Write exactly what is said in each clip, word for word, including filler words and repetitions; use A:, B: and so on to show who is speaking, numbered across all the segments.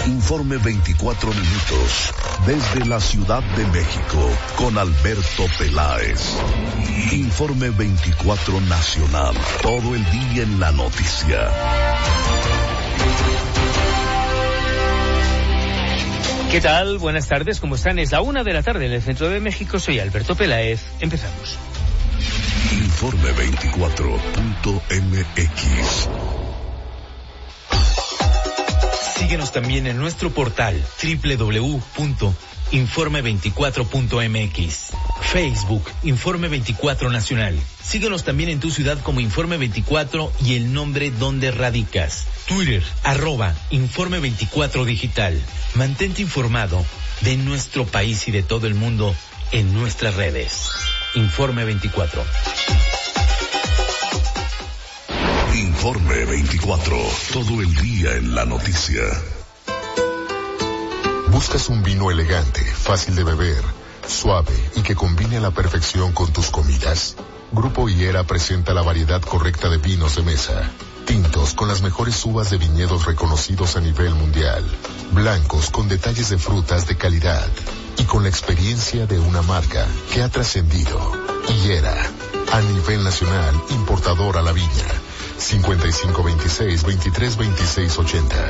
A: Informe veinticuatro minutos desde la Ciudad de México con Alberto Peláez. Informe veinticuatro nacional, todo el día en la noticia.
B: ¿Qué tal? Buenas tardes, ¿cómo están? Es la una de la tarde en el centro de México. Soy Alberto Peláez. Empezamos.
A: Informe veinticuatro punto m x.
C: Síguenos también en nuestro portal doble u doble u doble u punto informe veinticuatro punto m x. Facebook, Informe veinticuatro Nacional. Síguenos también en tu ciudad como Informe veinticuatro y el nombre donde radicas. Twitter, arroba Informe veinticuatro Digital. Mantente informado de nuestro país y de todo el mundo en nuestras redes. Informe veinticuatro.
A: Informe veinticuatro, todo el día en la noticia.
D: ¿Buscas un vino elegante, fácil de beber, suave y que combine a la perfección con tus comidas? Grupo Higuera presenta la variedad correcta de vinos de mesa. Tintos con las mejores uvas de viñedos reconocidos a nivel mundial. Blancos con detalles de frutas de calidad. Y con la experiencia de una marca que ha trascendido. Higuera, a nivel nacional, importador a la viña. cincuenta y cinco veintiséis, veintitrés veintiséis ochenta.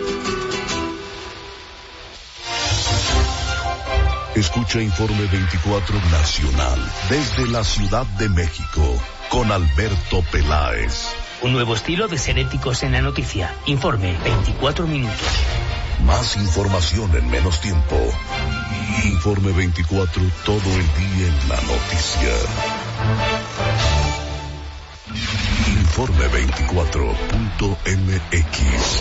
A: Escucha Informe veinticuatro Nacional desde la Ciudad de México con Alberto Peláez.
B: Un nuevo estilo de ser éticos en la noticia. Informe veinticuatro minutos.
A: Más información en menos tiempo. Informe veinticuatro, todo el día en la noticia. Informe veinticuatro punto m x.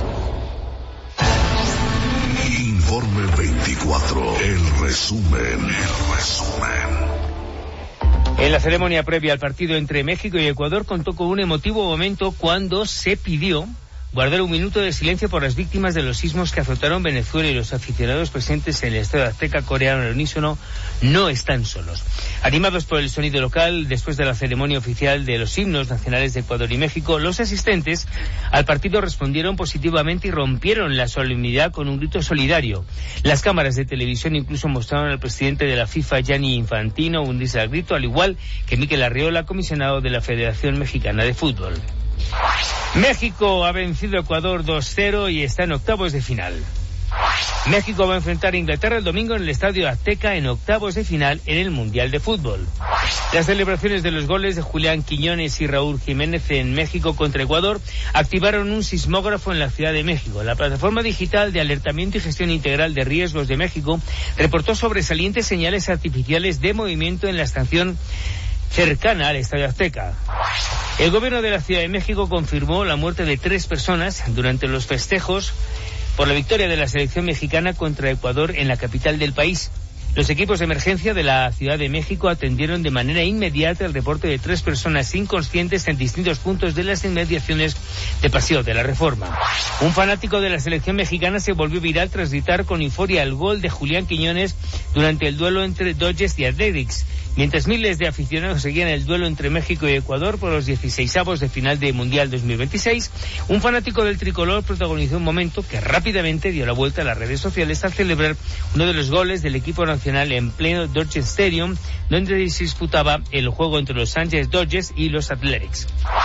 A: Informe veinticuatro, el resumen, el resumen.
B: En la ceremonia previa al partido entre México y Ecuador contó con un emotivo momento cuando se pidió guardar un minuto de silencio por las víctimas de los sismos que azotaron Venezuela, y los aficionados presentes en el Estadio Azteca coreano al unísono no están solos. Animados por el sonido local, después de la ceremonia oficial de los himnos nacionales de Ecuador y México, los asistentes al partido respondieron positivamente y rompieron la solemnidad con un grito solidario. Las cámaras de televisión incluso mostraron al presidente de la FIFA, Gianni Infantino, hundirse al grito, al igual que Mikel Arriola, comisionado de la Federación Mexicana de Fútbol. México ha vencido a Ecuador dos cero y está en octavos de final. México va a enfrentar a Inglaterra el domingo en el Estadio Azteca en octavos de final en el Mundial de Fútbol. Las celebraciones de los goles de Julián Quiñones y Raúl Jiménez en México contra Ecuador activaron un sismógrafo en la Ciudad de México. La plataforma digital de alertamiento y gestión integral de riesgos de México reportó sobresalientes señales artificiales de movimiento en la estación cercana al Estadio Azteca. El gobierno de la Ciudad de México confirmó la muerte de tres personas durante los festejos por la victoria de la selección mexicana contra Ecuador en la capital del país. Los equipos de emergencia de la Ciudad de México atendieron de manera inmediata el reporte de tres personas inconscientes en distintos puntos de las inmediaciones de Paseo de la Reforma. Un fanático de la selección mexicana se volvió viral tras gritar con euforia el gol de Julián Quiñones durante el duelo entre Dodgers y Athletics. Mientras miles de aficionados seguían el duelo entre México y Ecuador por los dieciseisavos de final de Mundial dos mil veintiséis, un fanático del tricolor protagonizó un momento que rápidamente dio la vuelta a las redes sociales al celebrar uno de los goles del equipo nacional en pleno Dodger Stadium, donde se disputaba el juego entre los Ángeles Dodgers y los Athletics.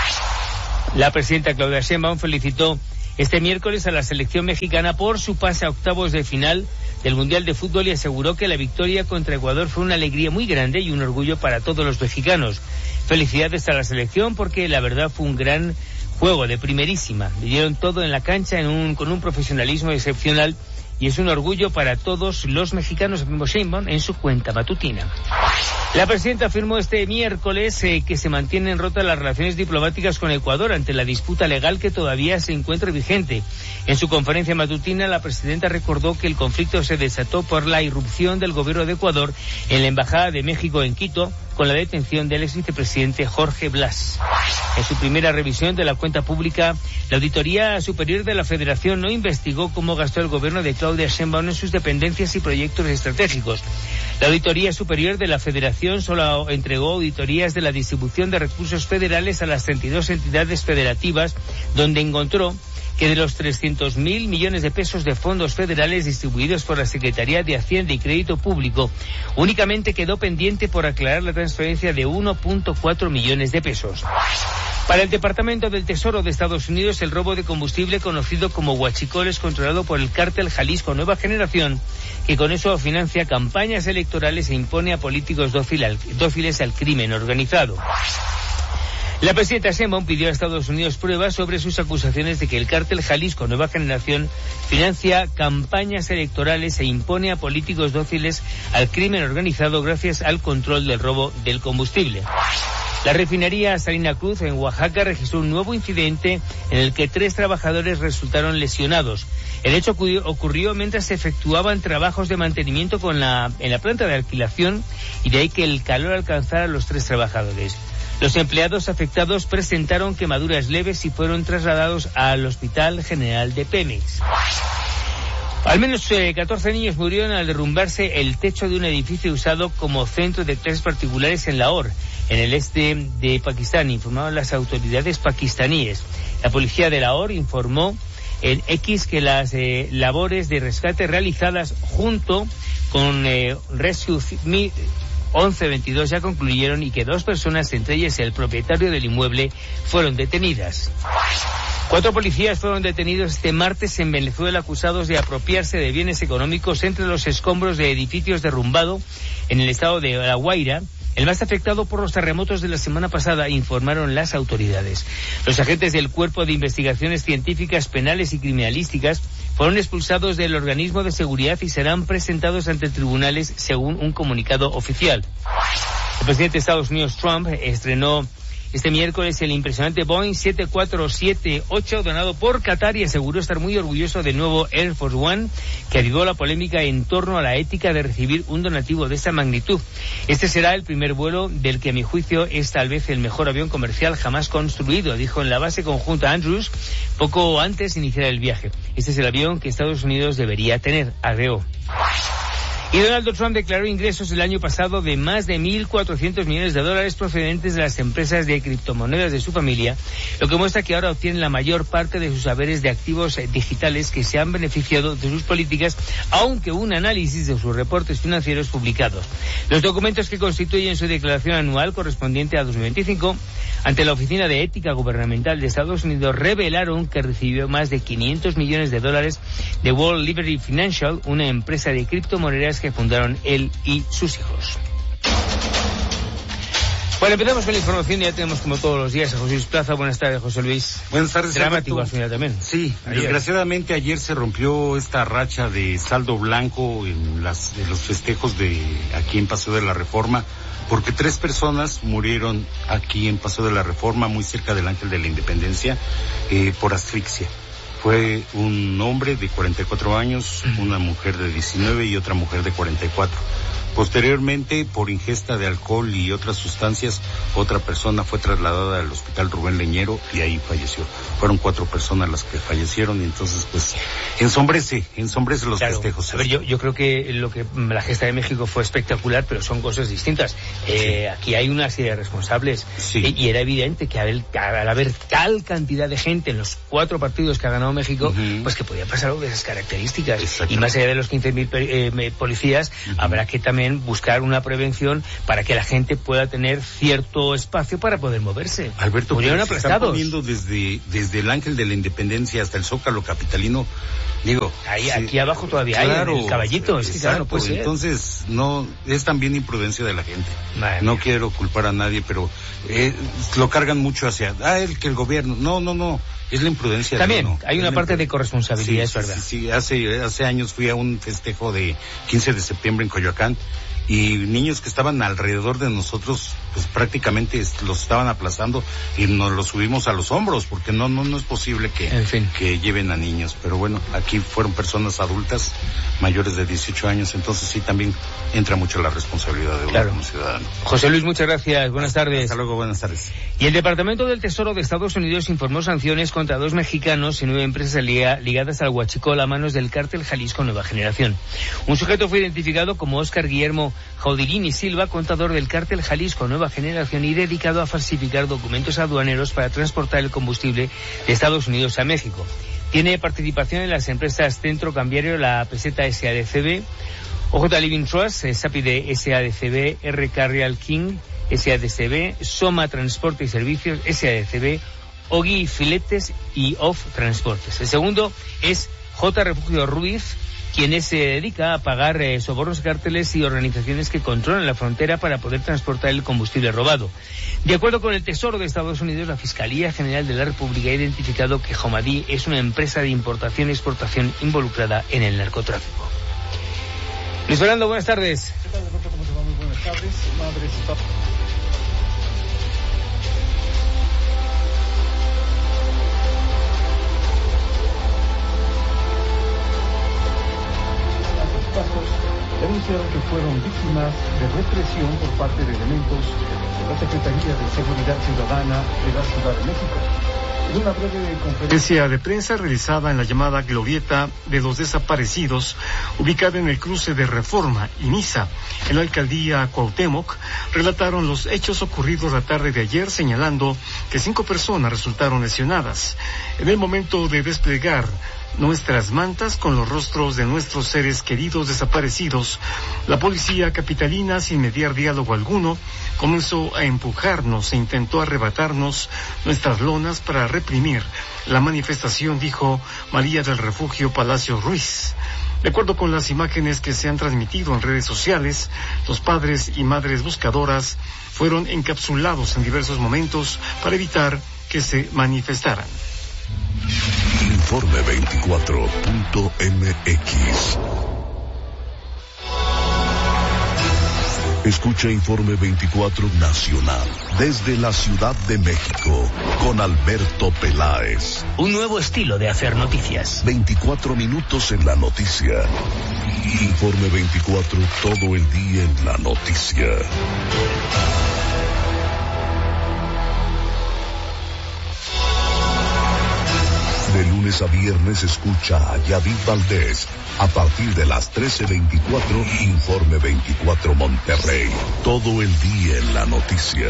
B: La presidenta Claudia Sheinbaum felicitó este miércoles a la selección mexicana por su pase a octavos de final del Mundial de Fútbol y aseguró que la victoria contra Ecuador fue una alegría muy grande y un orgullo para todos los mexicanos. Felicidades a la selección porque la verdad fue un gran juego de primerísima. Le dieron todo en la cancha en un, con un profesionalismo excepcional y es un orgullo para todos los mexicanos, afirmó Sheinbaum en su cuenta matutina. La presidenta afirmó este miércoles eh, que se mantienen rotas las relaciones diplomáticas con Ecuador ante la disputa legal que todavía se encuentra vigente. En su conferencia matutina, la presidenta recordó que el conflicto se desató por la irrupción del gobierno de Ecuador en la Embajada de México en Quito, con la detención del ex vicepresidente Jorge Blas. En su primera revisión de la cuenta pública, la Auditoría Superior de la Federación no investigó cómo gastó el gobierno de Claudia Sheinbaum en sus dependencias y proyectos estratégicos. La Auditoría Superior de la Federación solo entregó auditorías de la distribución de recursos federales a las treinta y dos entidades federativas, donde encontró que de los trescientos mil millones de pesos de fondos federales distribuidos por la Secretaría de Hacienda y Crédito Público, únicamente quedó pendiente por aclarar la transferencia de uno punto cuatro millones de pesos. Para el Departamento del Tesoro de Estados Unidos, el robo de combustible conocido como huachicol es controlado por el cártel Jalisco Nueva Generación, que con eso financia campañas electorales e impone a políticos dóciles al crimen organizado. La presidenta Sheinbaum pidió a Estados Unidos pruebas sobre sus acusaciones de que el cártel Jalisco Nueva Generación financia campañas electorales e impone a políticos dóciles al crimen organizado gracias al control del robo del combustible. La refinería Salina Cruz en Oaxaca registró un nuevo incidente en el que tres trabajadores resultaron lesionados. El hecho ocurrió mientras se efectuaban trabajos de mantenimiento con la, en la planta de alquilación, y de ahí que el calor alcanzara a los tres trabajadores. Los empleados afectados presentaron quemaduras leves y fueron trasladados al Hospital General de Pemex. Al menos eh, catorce niños murieron al derrumbarse el techo de un edificio usado como centro de clases particulares en Lahore, en el este de Pakistán, informaron las autoridades pakistaníes. La policía de Lahore informó en X que las eh, labores de rescate realizadas junto con eh, Rescue once veintidós ya concluyeron y que dos personas, entre ellas el propietario del inmueble, fueron detenidas. Cuatro policías fueron detenidos este martes en Venezuela acusados de apropiarse de bienes económicos entre los escombros de edificios derrumbados en el estado de La Guaira, el más afectado por los terremotos de la semana pasada, informaron las autoridades. Los agentes del Cuerpo de Investigaciones Científicas, Penales y Criminalísticas fueron expulsados del organismo de seguridad y serán presentados ante tribunales según un comunicado oficial. El presidente de Estados Unidos, Trump, estrenó este miércoles el impresionante Boeing siete cuatro siete ocho donado por Qatar y aseguró estar muy orgulloso del nuevo Air Force One, que avivó la polémica en torno a la ética de recibir un donativo de esta magnitud. Este será el primer vuelo del que a mi juicio es tal vez el mejor avión comercial jamás construido, dijo en la base conjunta Andrews poco antes de iniciar el viaje. Este es el avión que Estados Unidos debería tener, agregó. Y Donald Trump declaró ingresos el año pasado de más de mil cuatrocientos millones de dólares procedentes de las empresas de criptomonedas de su familia, lo que muestra que ahora obtiene la mayor parte de sus haberes de activos digitales que se han beneficiado de sus políticas, aunque un análisis de sus reportes financieros publicados. Los documentos que constituyen su declaración anual correspondiente a dos mil veinticinco ante la Oficina de Ética Gubernamental de Estados Unidos revelaron que recibió más de quinientos millones de dólares de World Liberty Financial, una empresa de criptomonedas que fundaron él y sus hijos. Bueno, empezamos con la información y ya tenemos como todos los días a José Luis Plaza. Buenas tardes, José Luis.
E: Buenas tardes.
B: Dramático al final también.
E: Sí, ayer. Desgraciadamente ayer se rompió esta racha de saldo blanco en, las, en los festejos de aquí en Paseo de la Reforma, porque tres personas murieron aquí en Paseo de la Reforma, muy cerca del Ángel de la Independencia, eh, por asfixia. Fue un hombre de cuarenta y cuatro años, una mujer de diecinueve y otra mujer de cuarenta y cuatro. Posteriormente, por ingesta de alcohol y otras sustancias, otra persona fue trasladada al Hospital Rubén Leñero y ahí falleció. Fueron cuatro personas las que fallecieron y entonces, pues, ensombrece, ensombrece los claro. festejos.
B: A ver, yo, yo creo que lo que la gesta de México fue espectacular, pero son cosas distintas. Eh, sí. Aquí hay una serie de responsables sí. eh, y era evidente que al, al haber tal cantidad de gente en los cuatro partidos que ha ganado México, uh-huh. pues que podía pasar algo de esas características. Y más allá de los quince mil eh, policías, uh-huh. habrá que también buscar una prevención para que la gente pueda tener cierto espacio para poder moverse.
E: Alberto, se están poniendo desde, desde el Ángel de la Independencia hasta el Zócalo capitalino, digo...
B: Ahí, sí, aquí abajo todavía claro, hay el Caballito, es que claro, no puede ser.
E: Entonces, no, es también imprudencia de la gente. Madre no mía. Quiero culpar a nadie, pero eh, lo cargan mucho hacia, ah, el que el gobierno, no, no, no. Es la imprudencia.
B: También,
E: de uno.
B: hay una
E: es
B: parte de corresponsabilidad,
E: sí,
B: es verdad.
E: Sí, sí, hace, hace años fui a un festejo de quince de septiembre en Coyoacán y niños que estaban alrededor de nosotros, pues prácticamente los estaban aplazando y nos los subimos a los hombros, porque no, no, no es posible que, en fin. que lleven a niños. Pero bueno, aquí fueron personas adultas, mayores de dieciocho años, entonces sí también entra mucho la responsabilidad de uno claro. como ciudadano.
B: José Luis, muchas gracias, buenas tardes.
E: Hasta luego, buenas tardes.
B: Y el Departamento del Tesoro de Estados Unidos informó sanciones contra dos mexicanos y nueve empresas liga, ligadas al huachicol a manos del cártel Jalisco Nueva Generación. Un sujeto fue identificado como Óscar Guillermo Jaudirini Silva, contador del cártel Jalisco Nueva Generación y dedicado a falsificar documentos aduaneros para transportar el combustible de Estados Unidos a México. Tiene participación en las empresas Centro Cambiario, la Peseta S A D C B, O J Living Trust, Sapide S A D C B, R K Real King S A D C B, Soma Transporte y Servicios S A D C B, Ogui Filetes y Off Transportes. El segundo es J. Refugio Ruiz, quien se dedica a pagar eh, sobornos, cárteles y organizaciones que controlan la frontera para poder transportar el combustible robado. De acuerdo con el Tesoro de Estados Unidos, la Fiscalía General de la República ha identificado que Jomadí es una empresa de importación y exportación involucrada en el narcotráfico. Luis Fernando, buenas tardes.
F: ¿Qué tal, Roberto? ¿Cómo te va? Muy buenas tardes. Madres y padres. Denunciaron que fueron víctimas de represión por parte de elementos de la Secretaría de Seguridad Ciudadana de la Ciudad de México. En una breve conferencia de prensa realizada en la llamada Glorieta de los Desaparecidos, ubicada en el cruce de Reforma y Niza, en la alcaldía Cuauhtémoc, relataron los hechos ocurridos la tarde de ayer, señalando que cinco personas resultaron lesionadas. En el momento de desplegar nuestras mantas con los rostros de nuestros seres queridos desaparecidos, la policía capitalina, sin mediar diálogo alguno, comenzó a empujarnos e intentó arrebatarnos nuestras lonas para reprimir la manifestación, dijo María del Refugio Palacios Ruiz. De acuerdo con las imágenes que se han transmitido en redes sociales, los padres y madres buscadoras fueron encapsulados en diversos momentos para evitar que se manifestaran.
A: Informe veinticuatro punto m x. Escucha Informe veinticuatro Nacional desde la Ciudad de México con Alberto Peláez.
B: Un nuevo estilo de hacer noticias.
A: veinticuatro minutos en la noticia. Informe veinticuatro, todo el día en la noticia. De lunes a viernes escucha a Yadid Valdés a partir de las trece veinticuatro, Informe veinticuatro Monterrey. Todo el día en la noticia.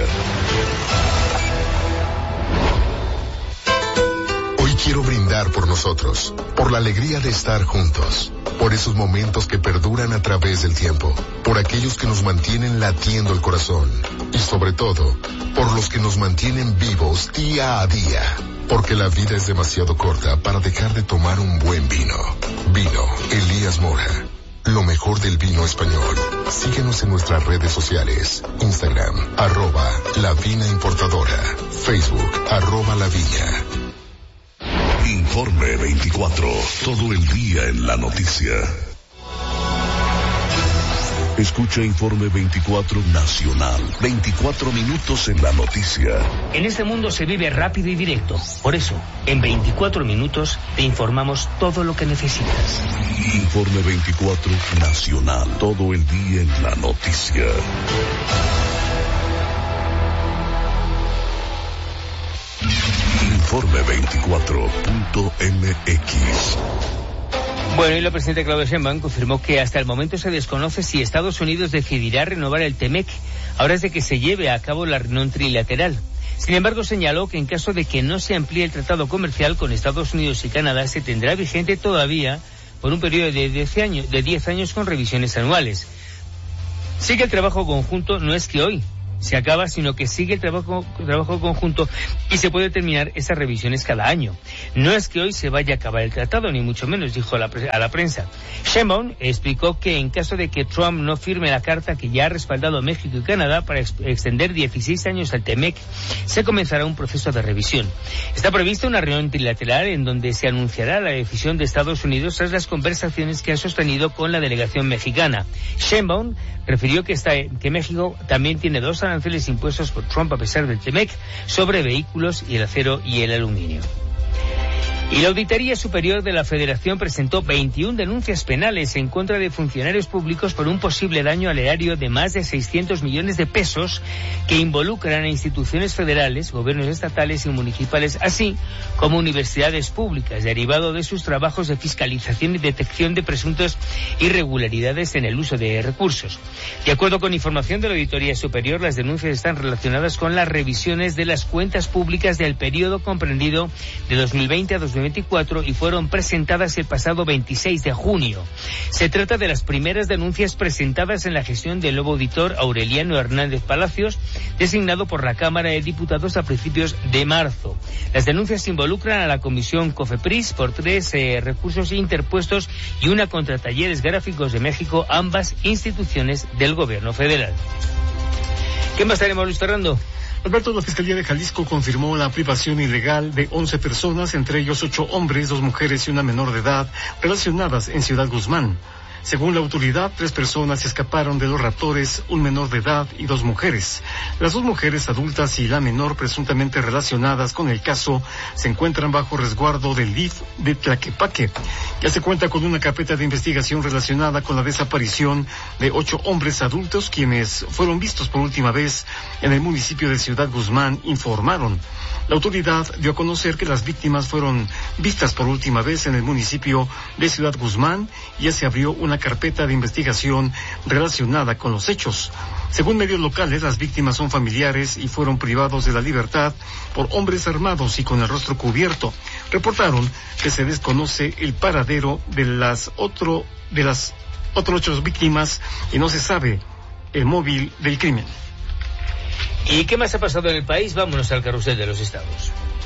D: Hoy quiero brindar por nosotros, por la alegría de estar juntos, por esos momentos que perduran a través del tiempo, por aquellos que nos mantienen latiendo el corazón y sobre todo, por los que nos mantienen vivos día a día. Porque la vida es demasiado corta para dejar de tomar un buen vino. Vino Elías Mora. Lo mejor del vino español. Síguenos en nuestras redes sociales. Instagram, arroba La Vina Importadora. Facebook, arroba La Viña.
A: Informe veinticuatro. Todo el día en la noticia. Escucha Informe veinticuatro Nacional. veinticuatro minutos en la noticia.
B: En este mundo se vive rápido y directo. Por eso, en veinticuatro minutos te informamos todo lo que necesitas.
A: Informe veinticuatro Nacional. Todo el día en la noticia. Informe veinticuatro punto m x.
B: Bueno, y la presidenta Claudia Sheinbaum confirmó que hasta el momento se desconoce si Estados Unidos decidirá renovar el TEMEC, ahora es de que se lleve a cabo la reunión trilateral. Sin embargo, señaló que en caso de que no se amplíe el tratado comercial con Estados Unidos y Canadá, se tendrá vigente todavía por un periodo de diez años, de diez años con revisiones anuales. Sí que el trabajo conjunto no es que hoy se acaba, sino que sigue el trabajo, trabajo conjunto y se puede terminar esas revisiones cada año. No es que hoy se vaya a acabar el tratado, ni mucho menos, dijo a la, a la prensa. Sheinbaum explicó que en caso de que Trump no firme la carta que ya ha respaldado México y Canadá para ex extender dieciséis años al TEMEC, se comenzará un proceso de revisión. Está prevista una reunión trilateral en donde se anunciará la decisión de Estados Unidos tras las conversaciones que ha sostenido con la delegación mexicana. Sheinbaum refirió que, está, que México también tiene dos aranceles impuestos por Trump a pesar del TEMEC sobre vehículos y el acero y el aluminio. Y la Auditoría Superior de la Federación presentó veintiuna denuncias penales en contra de funcionarios públicos por un posible daño al erario de más de seiscientos millones de pesos que involucran a instituciones federales, gobiernos estatales y municipales, así como universidades públicas, derivado de sus trabajos de fiscalización y detección de presuntas irregularidades en el uso de recursos. De acuerdo con información de la Auditoría Superior, las denuncias están relacionadas con las revisiones de las cuentas públicas del periodo comprendido de dos mil veinte a dos mil mil veinticuatro y fueron presentadas el pasado veintiséis de junio. Se trata de las primeras denuncias presentadas en la gestión del nuevo auditor Aureliano Hernández Palacios, designado por la Cámara de Diputados a principios de marzo. Las denuncias involucran a la Comisión COFEPRIS por tres eh, recursos interpuestos y una contra Talleres Gráficos de México, ambas instituciones del Gobierno federal. ¿Qué más tenemos, Luis Fernando?
F: Alberto, la Fiscalía de Jalisco confirmó la privación ilegal de once personas, entre ellos ocho hombres, dos mujeres y una menor de edad, relacionadas en Ciudad Guzmán. Según la autoridad, tres personas escaparon de los raptores, un menor de edad y dos mujeres. Las dos mujeres adultas y la menor presuntamente relacionadas con el caso se encuentran bajo resguardo del D I F de Tlaquepaque. Ya se cuenta con una carpeta de investigación relacionada con la desaparición de ocho hombres adultos, quienes fueron vistos por última vez en el municipio de Ciudad Guzmán, informaron. La autoridad dio a conocer que las víctimas fueron vistas por última vez en el municipio de Ciudad Guzmán y ya se abrió una carpeta de investigación relacionada con los hechos. Según medios locales, las víctimas son familiares y fueron privados de la libertad por hombres armados y con el rostro cubierto. Reportaron que se desconoce el paradero de las otro de las otras ocho víctimas y no se sabe el móvil del crimen.
B: ¿Y qué más ha pasado en el país? Vámonos al carrusel de los estados.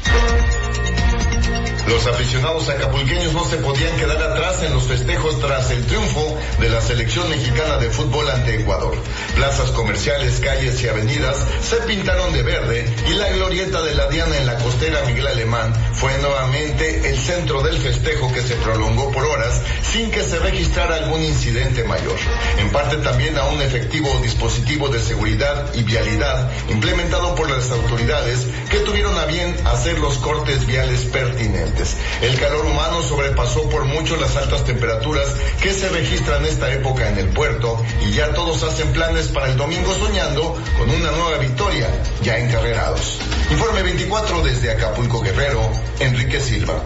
G: Los aficionados acapulqueños no se podían quedar atrás en los festejos tras el triunfo de la selección mexicana de fútbol ante Ecuador. Plazas comerciales, calles y avenidas se pintaron de verde y la glorieta de la Diana en la costera Miguel Alemán fue nuevamente el centro del festejo, que se prolongó por horas sin que se registrara algún incidente mayor. En parte también a un efectivo dispositivo de seguridad y vialidad implementado por las autoridades, que tuvieron a bien hacer los cortes viales pertinentes. El calor humano sobrepasó por mucho las altas temperaturas que se registran en esta época en el puerto, y ya todos hacen planes para el domingo soñando con una nueva victoria, ya encarrerados. Informe veinticuatro desde Acapulco, Guerrero, Enrique Silva.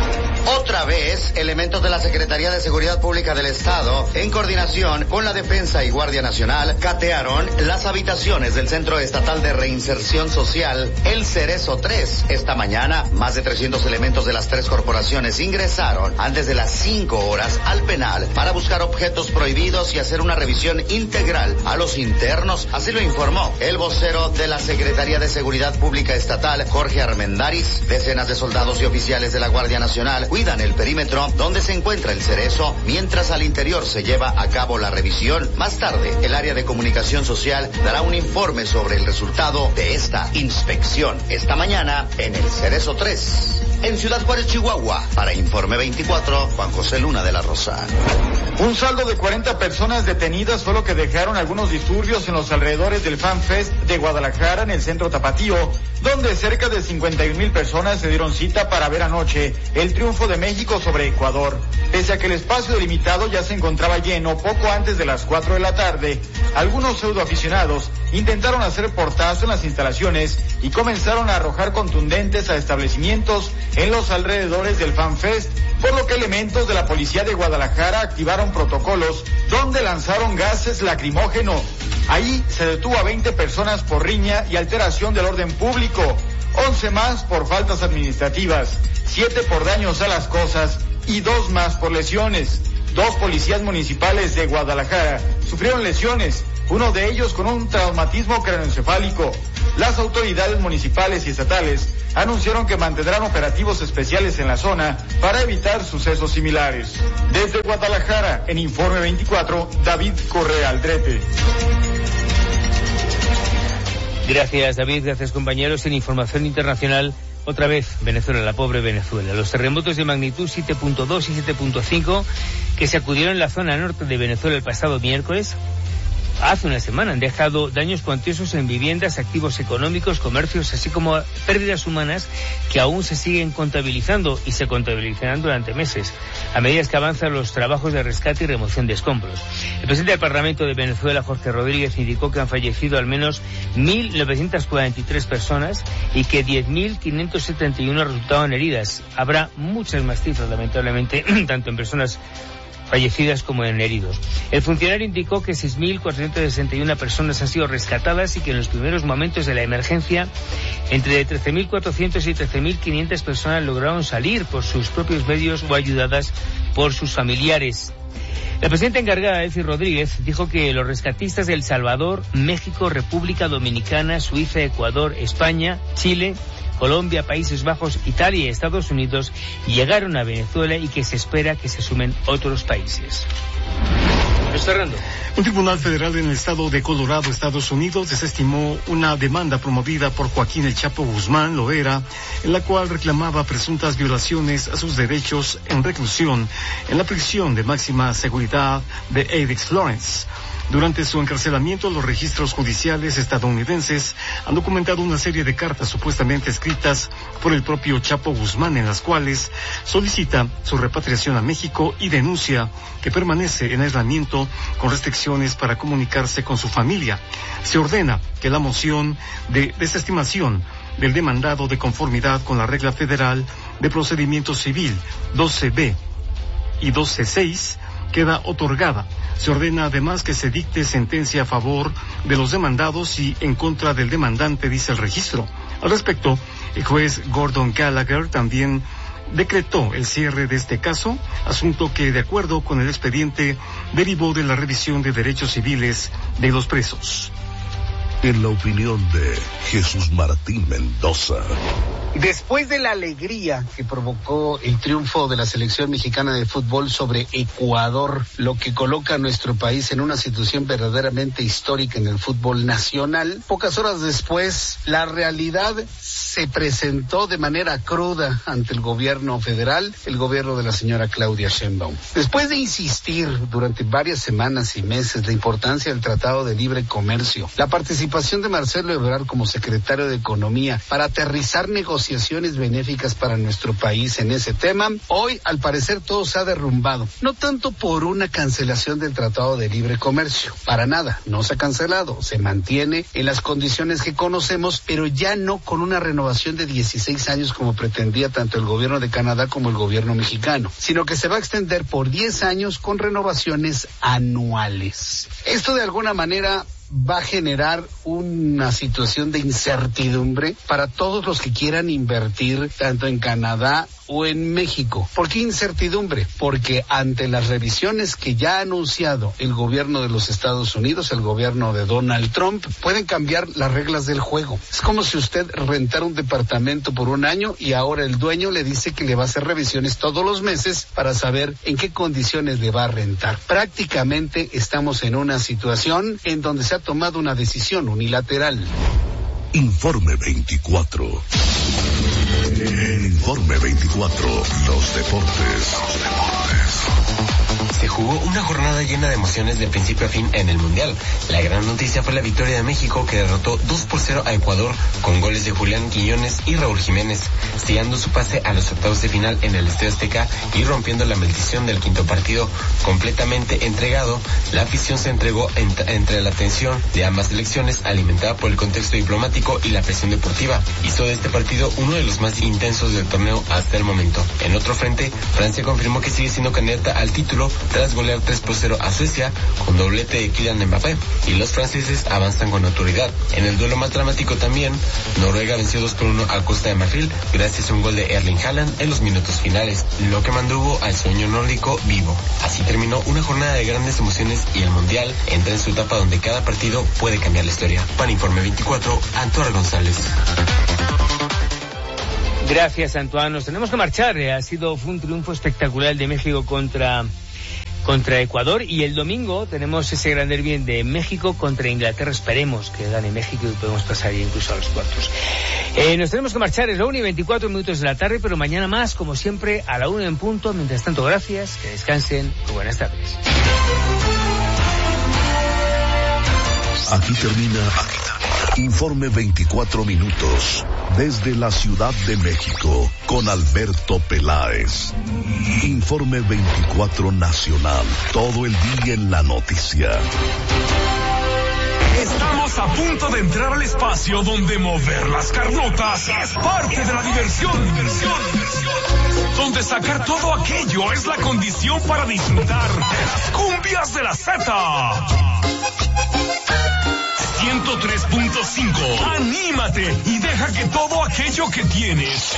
H: Otra vez, elementos de la Secretaría de Seguridad Pública del Estado, en coordinación con la Defensa y Guardia Nacional, catearon las habitaciones del Centro Estatal de Reinserción Social, el Cerezo tres. Esta mañana, más de trescientos elementos de las tres corporaciones ingresaron antes de las cinco horas al penal para buscar objetos prohibidos y hacer una revisión integral a los internos. Así lo informó el vocero de la Secretaría de Seguridad Pública Estatal, Jorge Armendáriz. Decenas de soldados y oficiales de la Guardia Nacional cuidan el perímetro donde se encuentra el Cerezo, mientras al interior se lleva a cabo la revisión. Más tarde, el área de comunicación social dará un informe sobre el resultado de esta inspección. Esta mañana, en el Cerezo tres, en Ciudad Juárez, Chihuahua. Para Informe veinticuatro, Juan José Luna de la Rosa.
I: Un saldo de cuarenta personas detenidas fue lo que dejaron algunos disturbios en los alrededores del Fan Fest de Guadalajara, en el centro tapatío, donde cerca de cincuenta y un mil personas se dieron cita para ver anoche el triunfo de México sobre Ecuador. Pese a que el espacio delimitado ya se encontraba lleno poco antes de las cuatro de la tarde, algunos pseudoaficionados intentaron hacer portazo en las instalaciones y comenzaron a arrojar contundentes a establecimientos en los alrededores del Fan Fest, por lo que elementos de la policía de Guadalajara activaron protocolos donde lanzaron gases lacrimógenos. Ahí se detuvo a veinte personas por riña y alteración del orden público, once más por faltas administrativas, siete por daños a las cosas y dos más por lesiones. Dos policías municipales de Guadalajara sufrieron lesiones, uno de ellos con un traumatismo craneoencefálico. Las autoridades municipales y estatales anunciaron que mantendrán operativos especiales en la zona para evitar sucesos similares. Desde Guadalajara, en Informe veinticuatro, David Correa Aldrete.
B: Gracias, David. Gracias, compañeros. En Información Internacional, otra vez Venezuela, la pobre Venezuela. Los terremotos de magnitud siete punto dos y siete punto cinco que se acudieron en la zona norte de Venezuela el pasado miércoles, hace una semana, han dejado daños cuantiosos en viviendas, activos económicos, comercios, así como pérdidas humanas que aún se siguen contabilizando y se contabilizarán durante meses, a medida que avanzan los trabajos de rescate y remoción de escombros. El presidente del Parlamento de Venezuela, Jorge Rodríguez, indicó que han fallecido al menos mil novecientas cuarenta y tres personas y que diez mil quinientas setenta y uno resultaron heridas. Habrá muchas más cifras, lamentablemente, tanto en personas fallecidas como en heridos. El funcionario indicó que seis mil cuatrocientas sesenta y una personas han sido rescatadas y que en los primeros momentos de la emergencia entre trece mil cuatrocientos y trece mil quinientas personas lograron salir por sus propios medios o ayudadas por sus familiares. La presidenta encargada, Delcy Rodríguez, dijo que los rescatistas de El Salvador, México, República Dominicana, Suiza, Ecuador, España, Chile, Colombia, Países Bajos, Italia y Estados Unidos llegaron a Venezuela y que se espera que se sumen otros países. Fernando.
F: Un tribunal federal en el estado de Colorado, Estados Unidos, desestimó una demanda promovida por Joaquín El Chapo Guzmán Loera, en la cual reclamaba presuntas violaciones a sus derechos en reclusión en la prisión de máxima seguridad de Apex, Florence. Durante su encarcelamiento, los registros judiciales estadounidenses han documentado una serie de cartas supuestamente escritas por el propio Chapo Guzmán, en las cuales solicita su repatriación a México y denuncia que permanece en aislamiento con restricciones para comunicarse con su familia. Se ordena que la moción de desestimación del demandado, de conformidad con la regla federal de procedimiento civil doce B y doce seis, queda otorgada. Se ordena además que se dicte sentencia a favor de los demandados y en contra del demandante, dice el registro. Al respecto, el juez Gordon Gallagher también decretó el cierre de este caso, asunto que, de acuerdo con el expediente, derivó de la revisión de derechos civiles de los presos.
A: En la opinión de Jesús Martín Mendoza.
J: Después de la alegría que provocó el triunfo de la selección mexicana de fútbol sobre Ecuador, lo que coloca a nuestro país en una situación verdaderamente histórica en el fútbol nacional, pocas horas después la realidad se presentó de manera cruda ante el gobierno federal, el gobierno de la señora Claudia Sheinbaum. Después de insistir durante varias semanas y meses la importancia del Tratado de Libre Comercio, la participación de Marcelo Ebrard como secretario de Economía para aterrizar negociaciones benéficas para nuestro país en ese tema, hoy al parecer todo se ha derrumbado. No tanto por una cancelación del Tratado de Libre Comercio, para nada, no se ha cancelado, se mantiene en las condiciones que conocemos, pero ya no con una renovación de dieciséis años como pretendía tanto el gobierno de Canadá como el gobierno mexicano, sino que se va a extender por diez años con renovaciones anuales. Esto de alguna manera va a generar una situación de incertidumbre para todos los que quieran invertir tanto en Canadá o en México. ¿Por qué incertidumbre? Porque ante las revisiones que ya ha anunciado el gobierno de los Estados Unidos, el gobierno de Donald Trump, pueden cambiar las reglas del juego. Es como si usted rentara un departamento por un año y ahora el dueño le dice que le va a hacer revisiones todos los meses para saber en qué condiciones le va a rentar. Prácticamente estamos en una situación en donde se ha tomado una decisión unilateral.
A: Informe veinticuatro. En Informe veinticuatro, los deportes. Los deportes.
K: Se jugó una jornada llena de emociones de principio a fin en el Mundial. La gran noticia fue la victoria de México, que derrotó dos por cero a Ecuador con goles de Julián Quiñones y Raúl Jiménez, sellando su pase a los octavos de final en el Estadio Azteca y rompiendo la maldición del quinto partido. Completamente entregado, la afición se entregó ent- entre la tensión de ambas selecciones, alimentada por el contexto diplomático y la presión deportiva. Hizo de este partido uno de los más intensos del torneo hasta el momento. En otro frente, Francia confirmó que sigue siendo candidata al título tras golear tres por cero a Suecia con doblete de Kylian Mbappé, y los franceses avanzan con autoridad. En el duelo más dramático también, Noruega venció dos por uno a Costa de Marfil gracias a un gol de Erling Haaland en los minutos finales, lo que mantuvo al sueño nórdico vivo. Así terminó una jornada de grandes emociones y el Mundial entra en su etapa donde cada partido puede cambiar la historia. Para Informe veinticuatro, Antonio González.
B: Gracias, Antoine. Nos tenemos que marchar. Ha sido fue un triunfo espectacular de México contra contra Ecuador, y el domingo tenemos ese gran derbi de México contra Inglaterra. Esperemos que gane México y podemos pasar incluso a los cuartos. Eh, nos tenemos que marchar, es la una y veinticuatro minutos de la tarde, pero mañana más, como siempre, a la una en punto. Mientras tanto, gracias, que descansen, muy buenas tardes.
A: Aquí termina Informe veinticuatro minutos desde la Ciudad de México con Alberto Peláez. Informe veinticuatro Nacional, todo el día en la noticia.
L: Estamos a punto de entrar al espacio donde mover las carnotas es parte de la diversión. Donde sacar todo aquello es la condición para disfrutar de las cumbias de la Z. ciento tres punto cinco. Anímate y deja que todo aquello que tienes